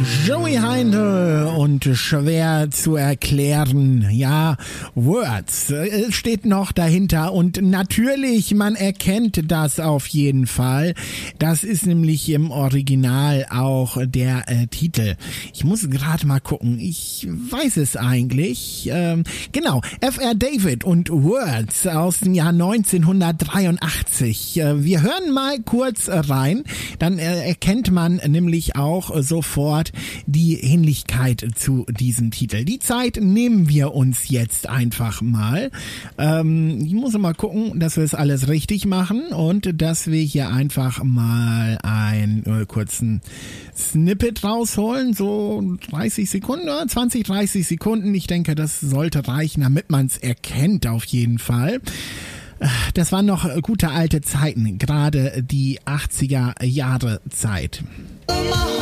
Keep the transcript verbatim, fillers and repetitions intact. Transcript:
Joey Heindl und schwer zu erklären. Ja, Words äh, steht noch dahinter und natürlich, man erkennt das auf jeden Fall. Das ist nämlich im Original auch der äh, Titel. Ich muss gerade mal gucken, ich weiß es eigentlich. Ähm, genau, F R David und Words aus dem Jahr neunzehnhundertdreiundachtzig. Äh, wir hören mal kurz rein, dann äh, erkennt man nämlich auch sofort die Ähnlichkeit zu diesem Titel. Die Zeit nehmen wir uns jetzt einfach mal. Ähm, ich muss mal gucken, dass wir es alles richtig machen und dass wir hier einfach mal einen äh, kurzen Snippet rausholen, so dreißig Sekunden, zwanzig, dreißig Sekunden. Ich denke, das sollte reichen, damit man es erkennt auf jeden Fall. Das waren noch gute alte Zeiten, gerade die achtziger Jahre Zeit. My